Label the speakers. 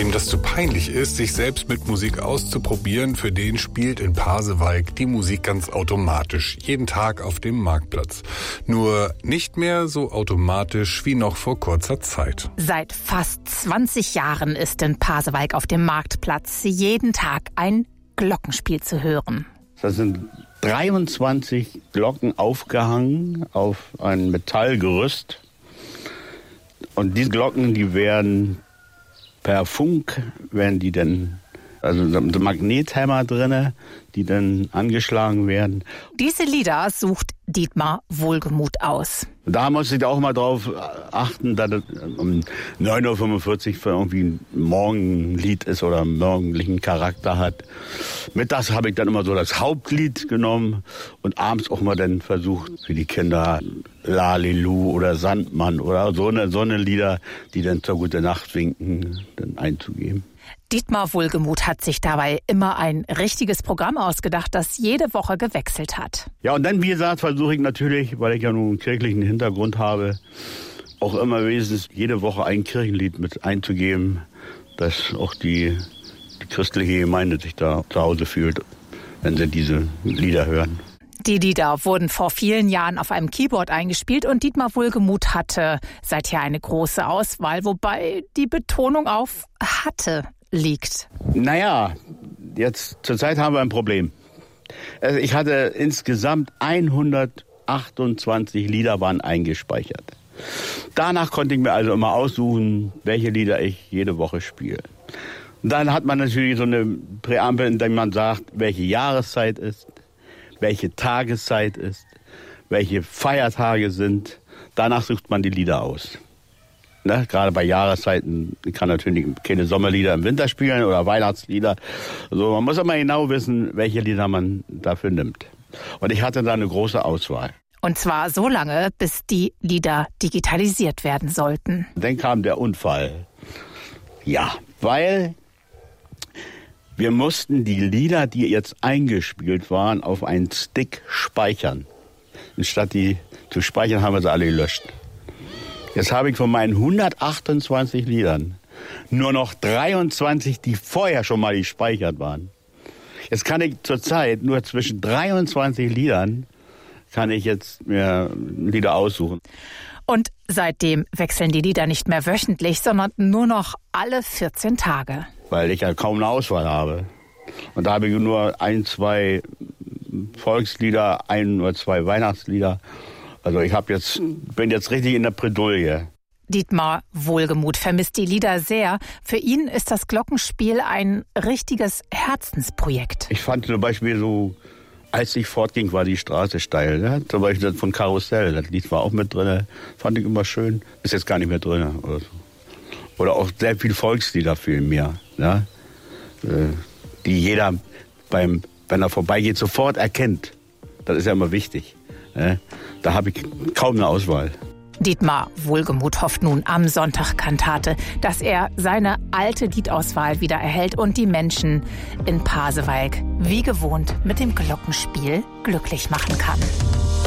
Speaker 1: Wem das zu peinlich ist, sich selbst mit Musik auszuprobieren, für den spielt in Pasewalk die Musik ganz automatisch, jeden Tag auf dem Marktplatz. Nur nicht mehr so automatisch wie noch vor kurzer Zeit.
Speaker 2: Seit fast 20 Jahren ist in Pasewalk auf dem Marktplatz jeden Tag ein Glockenspiel zu hören.
Speaker 3: Das sind 23 Glocken aufgehangen auf ein Metallgerüst. Und diese Glocken, die werden per Funk, also da sind Magnethämmer drinne, die dann angeschlagen werden.
Speaker 2: Diese Lieder sucht Dietmar Wohlgemuth aus.
Speaker 3: Da muss ich auch mal drauf achten, dass es um 9:45 Uhr irgendwie ein Morgenlied ist oder einen morgendlichen Charakter hat. Mittags habe ich dann immer so das Hauptlied genommen und abends auch mal dann versucht, für die Kinder Lalilu oder Sandmann oder so eine Lieder, die dann zur Gute Nacht winken, dann einzugeben.
Speaker 2: Dietmar Wohlgemuth hat sich dabei immer ein richtiges Programm ausgedacht, das jede Woche gewechselt hat.
Speaker 3: Ja, und dann, wie gesagt, versuche ich natürlich, weil ich ja nun einen kirchlichen Hintergrund habe, auch immer wenigstens jede Woche ein Kirchenlied mit einzugeben, dass auch die christliche Gemeinde sich da zu Hause fühlt, wenn sie diese Lieder hören.
Speaker 2: Die Lieder wurden vor vielen Jahren auf einem Keyboard eingespielt und Dietmar Wohlgemuth hatte seither eine große Auswahl, wobei die Betonung auf hatte liegt.
Speaker 3: Naja, jetzt zurzeit haben wir ein Problem. Also ich hatte insgesamt 128 Lieder waren eingespeichert. Danach konnte ich mir also immer aussuchen, welche Lieder ich jede Woche spiele. Und dann hat man natürlich so eine Präambel, in der man sagt, welche Jahreszeit ist, welche Tageszeit ist, welche Feiertage sind. Danach sucht man die Lieder aus. Ne? Gerade bei Jahreszeiten kann natürlich keine Sommerlieder im Winter spielen oder Weihnachtslieder. Also man muss immer genau wissen, welche Lieder man dafür nimmt. Und ich hatte da eine große Auswahl.
Speaker 2: Und zwar so lange, bis die Lieder digitalisiert werden sollten.
Speaker 3: Dann kam der Unfall. Ja, weil wir mussten die Lieder, die jetzt eingespielt waren, auf einen Stick speichern. Statt die zu speichern, haben wir sie alle gelöscht. Jetzt habe ich von meinen 128 Liedern nur noch 23, die vorher schon mal gespeichert waren. Jetzt kann ich zurzeit nur zwischen 23 Liedern kann ich jetzt mir Lieder aussuchen.
Speaker 2: Und seitdem wechseln die Lieder nicht mehr wöchentlich, sondern nur noch alle 14 Tage.
Speaker 3: Weil ich ja kaum eine Auswahl habe. Und da habe ich nur 1, 2 Volkslieder, 1 oder 2 Weihnachtslieder. Also ich bin jetzt richtig in der Bredouille.
Speaker 2: Dietmar Wohlgemuth vermisst die Lieder sehr. Für ihn ist das Glockenspiel ein richtiges Herzensprojekt.
Speaker 3: Ich fand zum Beispiel so, als ich fortging, war die Straße steil. Ne? Zum Beispiel das von Karussell, das Lied war auch mit drin. Fand ich immer schön. Ist jetzt gar nicht mehr drin oder so. Oder auch sehr viele Volkslieder fehlen mir. Ne? Die jeder, wenn er vorbeigeht, sofort erkennt. Das ist ja immer wichtig. Ne? Da habe ich kaum eine Auswahl.
Speaker 2: Dietmar Wohlgemuth hofft nun am Sonntag Kantate, dass er seine alte Liedauswahl wieder erhält und die Menschen in Pasewalk wie gewohnt mit dem Glockenspiel glücklich machen kann.